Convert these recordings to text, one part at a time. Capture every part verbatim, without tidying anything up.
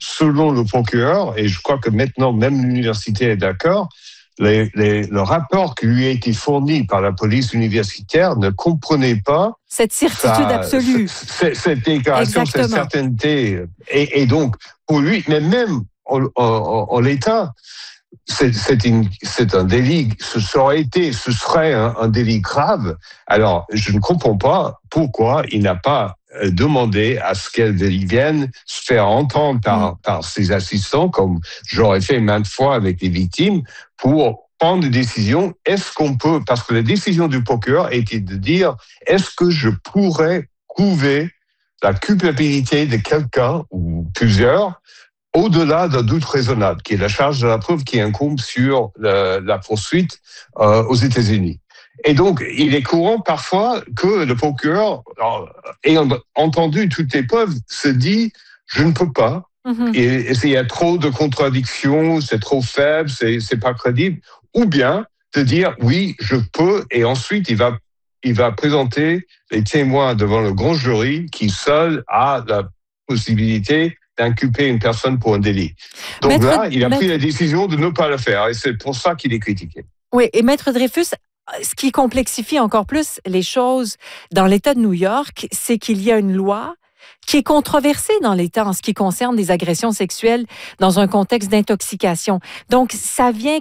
selon le procureur, et je crois que maintenant même l'université est d'accord, les, les, le rapport qui lui a été fourni par la police universitaire ne comprenait pas cette certitude sa, absolue, cette, cette déclaration, Exactement. cette certainté. Et, et donc, pour lui, mais même en, en, en l'état, c'est, c'est, une, c'est un délit, ce aurait été, ce serait un, un délit grave. Alors, je ne comprends pas pourquoi il n'a pas demandé à ce qu'elle vienne se faire entendre par, mmh. par ses assistants, comme j'aurais fait maintes fois avec les victimes, pour prendre des décisions. Est-ce qu'on peut, parce que la décision du procureur était de dire, est-ce que je pourrais prouver la culpabilité de quelqu'un ou plusieurs au-delà d'un doute raisonnable, qui est la charge de la preuve qui incombe sur la, la poursuite euh, aux États-Unis. Et donc, il est courant parfois que le procureur, alors, ayant entendu toutes les preuves, se dit « je ne peux pas mm-hmm. ». Et il y a trop de contradictions, c'est trop faible, c'est, c'est pas crédible. Ou bien de dire « oui, je peux ». Et ensuite, il va, il va présenter les témoins devant le grand jury qui seul a la possibilité d'inculper une personne pour un délit. Donc Maître, là, il a Maître... pris la décision de ne pas le faire. Et c'est pour ça qu'il est critiqué. Oui, et Maître Dreyfus, ce qui complexifie encore plus les choses dans l'État de New York, c'est qu'il y a une loi qui est controversée dans l'État en ce qui concerne des agressions sexuelles dans un contexte d'intoxication. Donc, ça vient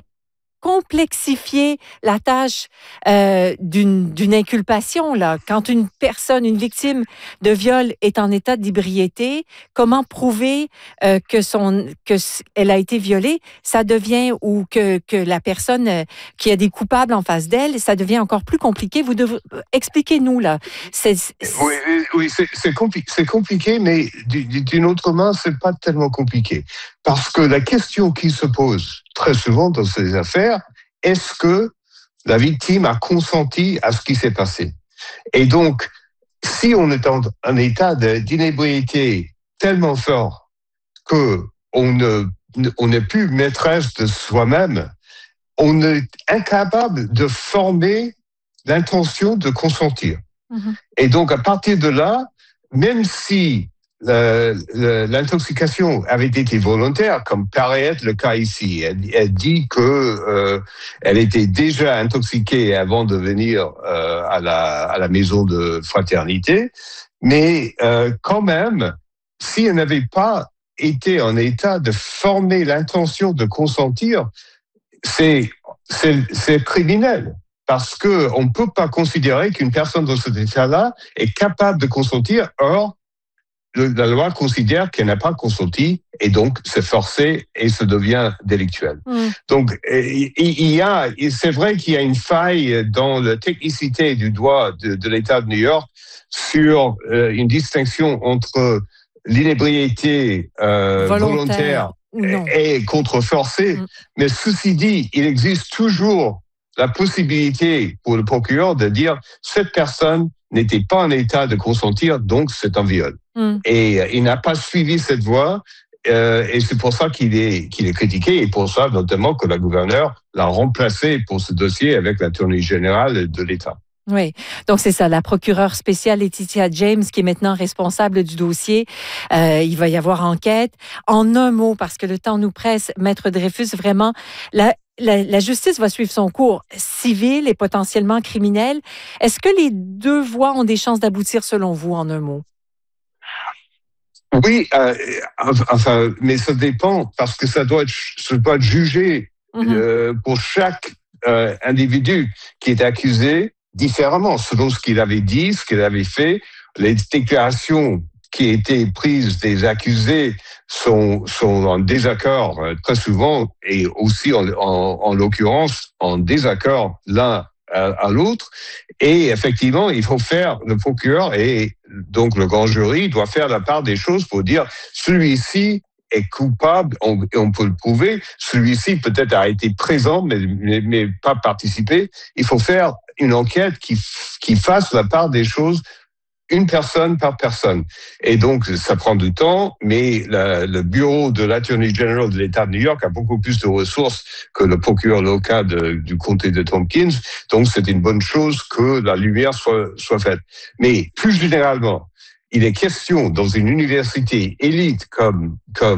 complexifier la tâche euh, d'une, d'une inculpation. Là. Quand une personne, une victime de viol est en état d'ébriété, comment prouver euh, que son, que elle a été violée, ça devient, ou que, que la personne euh, qui a des coupables en face d'elle, ça devient encore plus compliqué. Vous devez, expliquez-nous, là. C'est, c'est... Oui, oui c'est, c'est, compli- c'est compliqué, mais d'une autre main, c'est pas tellement compliqué. Parce que la question qui se pose très souvent dans ces affaires, est-ce que la victime a consenti à ce qui s'est passé? Et donc, si on est en un état d'inébriété tellement fort que on ne, on n'est plus maîtresse de soi-même, on est incapable de former l'intention de consentir. Mmh. Et donc, à partir de là, même si Euh, l'intoxication avait été volontaire, comme paraît être le cas ici. Elle, elle dit que euh, elle était déjà intoxiquée avant de venir euh, à la à la maison de fraternité, mais euh, quand même, si elle n'avait pas été en état de former l'intention de consentir, c'est c'est, c'est criminel. Parce que on ne peut pas considérer qu'une personne dans cet état-là est capable de consentir. Or, la loi considère qu'elle n'a pas consenti et donc c'est forcé et ça devient délictuel. Mmh. Donc il y a, c'est vrai qu'il y a une faille dans la technicité du droit de, de l'État de New York sur euh, une distinction entre l'inébriété euh, volontaire, volontaire et, et contre-forcée. Mmh. Mais ceci dit, il existe toujours la possibilité pour le procureur de dire cette personne n'était pas en état de consentir, donc c'est un viol. Mm. Et euh, il n'a pas suivi cette voie, euh, et c'est pour ça qu'il est, qu'il est critiqué, et pour ça notamment que la gouverneure l'a remplacé pour ce dossier avec l'attorney général de l'État. Oui, donc c'est ça, la procureure spéciale Laetitia James qui est maintenant responsable du dossier. Euh, il va y avoir enquête. En un mot, parce que le temps nous presse, Maître Dreyfus, vraiment, la, la, la justice va suivre son cours civil et potentiellement criminel. Est-ce que les deux voies ont des chances d'aboutir selon vous, en un mot? Oui, euh, enfin, mais ça dépend parce que ça doit être, ça doit être jugé mm-hmm. euh, pour chaque euh, individu qui est accusé différemment, selon ce qu'il avait dit, ce qu'il avait fait. Les déclarations qui étaient prises des accusés sont, sont en désaccord euh, très souvent et aussi en, en, en l'occurrence en désaccord l'un à, à l'autre. Et effectivement, il faut faire, le procureur et donc le grand jury doit faire la part des choses pour dire celui-ci est coupable, on, et on peut le prouver, celui-ci peut-être a été présent mais, mais, mais pas participé. Il faut faire une enquête qui, qui fasse la part des choses, une personne par personne. Et donc, ça prend du temps, mais la, le bureau de l'Attorney General de l'État de New York a beaucoup plus de ressources que le procureur local de, du comté de Tompkins. Donc, c'est une bonne chose que la lumière soit, soit faite. Mais plus généralement, il est question dans une université élite comme, comme